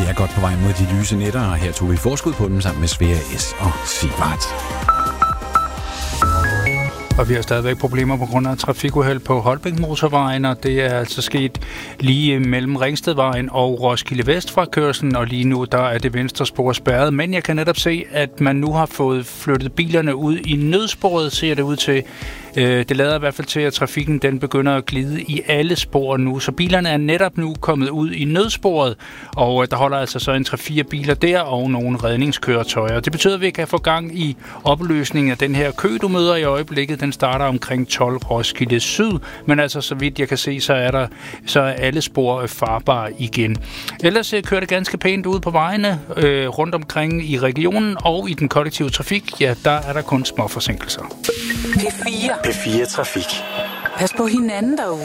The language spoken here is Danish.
er godt på vej mod de lyse nætter, og her tog vi forskud på dem sammen med Svea S. og Sigvart. Og vi har stadigvæk problemer på grund af trafikuheld på Holbæk-motorvejen, og det er altså sket lige mellem Ringstedvejen og Roskilde Vest-frakørslen, og lige nu der er det venstre spor spærret. Men jeg kan netop se, at man nu har fået flyttet bilerne ud i nødsporet, ser det ud til. Det lader i hvert fald til, at trafikken den begynder at glide i alle spor nu. Så bilerne er netop nu kommet ud i nødsporet, og der holder altså så en 3-4 biler der og nogle redningskøretøjer. Det betyder, at vi kan få gang i opløsningen af den her kø, du møder i øjeblikket. Den starter omkring 12 Roskilde Syd, men altså så vidt jeg kan se, så er alle spor farbare igen. Ellers kører det ganske pænt ud på vejene rundt omkring i regionen og i den kollektive trafik. Ja, der er der kun små forsinkelser. P4 P4 Trafik. Pas på hinanden derude.